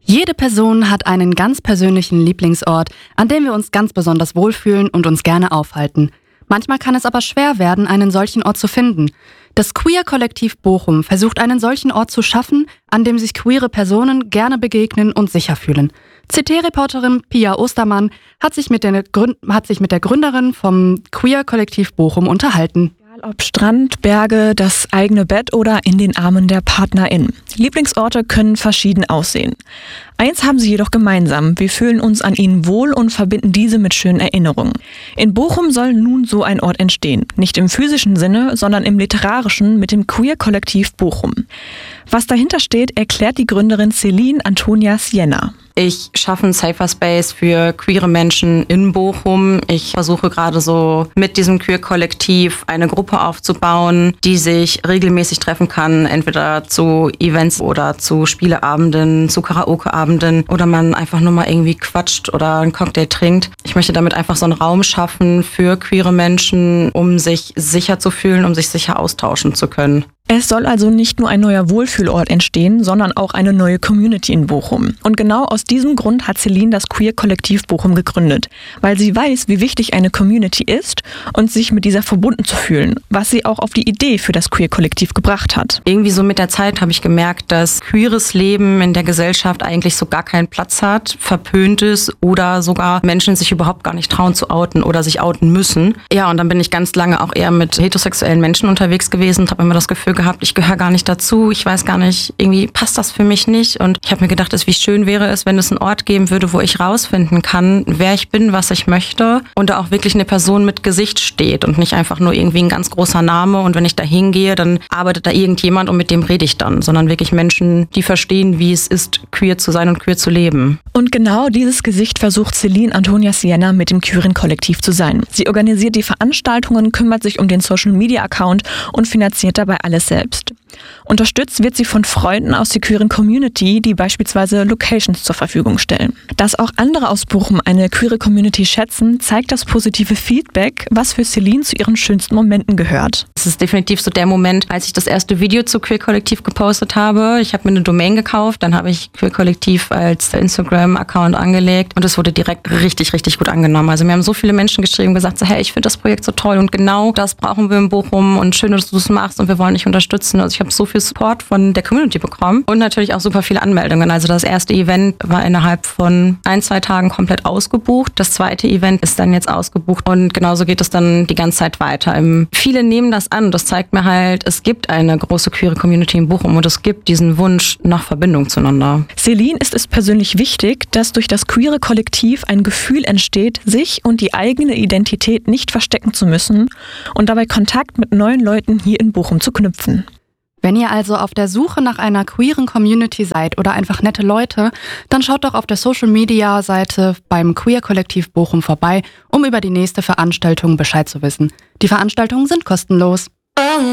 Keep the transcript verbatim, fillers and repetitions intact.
Jede Person hat einen ganz persönlichen Lieblingsort, an dem wir uns ganz besonders wohlfühlen und uns gerne aufhalten. Manchmal kann es aber schwer werden, einen solchen Ort zu finden. Das Queer-Kollektiv Bochum versucht, einen solchen Ort zu schaffen, an dem sich queere Personen gerne begegnen und sicher fühlen. C T-Reporterin Pia Ostermann hat sich mit der, Gründ- hat sich mit der Gründerin vom Queer-Kollektiv Bochum unterhalten. Ob Strand, Berge, das eigene Bett oder in den Armen der PartnerInnen. Lieblingsorte können verschieden aussehen. Eins haben sie jedoch gemeinsam. Wir fühlen uns an ihnen wohl und verbinden diese mit schönen Erinnerungen. In Bochum soll nun so ein Ort entstehen. Nicht im physischen Sinne, sondern im literarischen mit dem Queer-Kollektiv Bochum. Was dahinter steht, erklärt die Gründerin Celine Antonia Sienna. Ich schaffe einen Safer Space für queere Menschen in Bochum. Ich versuche gerade so mit diesem Queer-Kollektiv eine Gruppe aufzubauen, die sich regelmäßig treffen kann, entweder zu Events oder zu Spieleabenden, zu Karaoke-Abenden oder man einfach nur mal irgendwie quatscht oder einen Cocktail trinkt. Ich möchte damit einfach so einen Raum schaffen für queere Menschen, um sich sicher zu fühlen, um sich sicher austauschen zu können. Es soll also nicht nur ein neuer Wohlfühlort entstehen, sondern auch eine neue Community in Bochum. Und genau aus diesem Grund hat Celine das Queer-Kollektiv Bochum gegründet, weil sie weiß, wie wichtig eine Community ist und sich mit dieser verbunden zu fühlen, was sie auch auf die Idee für das Queer-Kollektiv gebracht hat. Irgendwie so mit der Zeit habe ich gemerkt, dass queeres Leben in der Gesellschaft eigentlich so gar keinen Platz hat, verpönt ist oder sogar Menschen sich überhaupt gar nicht trauen zu outen oder sich outen müssen. Ja, und dann bin ich ganz lange auch eher mit heterosexuellen Menschen unterwegs gewesen und habe immer das Gefühl gehabt, ich gehöre gar nicht dazu, ich weiß gar nicht, irgendwie passt das für mich nicht. Und ich habe mir gedacht, wie schön wäre es, wenn es einen Ort geben würde, wo ich rausfinden kann, wer ich bin, was ich möchte und da auch wirklich eine Person mit Gesicht steht und nicht einfach nur irgendwie ein ganz großer Name und wenn ich da hingehe, dann arbeitet da irgendjemand und mit dem rede ich dann, sondern wirklich Menschen, die verstehen, wie es ist, queer zu sein und queer zu leben. Und genau dieses Gesicht versucht Celine Antonia Sienna mit dem queeren Kollektiv zu sein. Sie organisiert die Veranstaltungen, kümmert sich um den Social-Media-Account und finanziert dabei alles selbst. Unterstützt wird sie von Freunden aus der queeren Community, die beispielsweise Locations zur Verfügung stellen. Dass auch andere aus Bochum eine queere Community schätzen, zeigt das positive Feedback, was für Celine zu ihren schönsten Momenten gehört. Es ist definitiv so der Moment, als ich das erste Video zu Queer Kollektiv gepostet habe. Ich habe mir eine Domain gekauft, dann habe ich Queer Kollektiv als Instagram-Account angelegt und es wurde direkt richtig, richtig gut angenommen. Also mir haben so viele Menschen geschrieben, gesagt, so, hey, ich finde das Projekt so toll und genau das brauchen wir in Bochum und schön, dass du es machst und wir wollen dich unterstützen. Also ich habe so viel Support von der Community bekommen und natürlich auch super viele Anmeldungen. Also das erste Event war innerhalb von ein, zwei Tagen komplett ausgebucht. Das zweite Event ist dann jetzt ausgebucht und genauso geht es dann die ganze Zeit weiter. Viele nehmen das an. Das zeigt mir halt, es gibt eine große queere Community in Bochum und es gibt diesen Wunsch nach Verbindung zueinander. Celine ist es persönlich wichtig, dass durch das queere Kollektiv ein Gefühl entsteht, sich und die eigene Identität nicht verstecken zu müssen und dabei Kontakt mit neuen Leuten hier in Bochum zu knüpfen. Wenn ihr also auf der Suche nach einer queeren Community seid oder einfach nette Leute, dann schaut doch auf der Social-Media-Seite beim Queer-Kollektiv Bochum vorbei, um über die nächste Veranstaltung Bescheid zu wissen. Die Veranstaltungen sind kostenlos.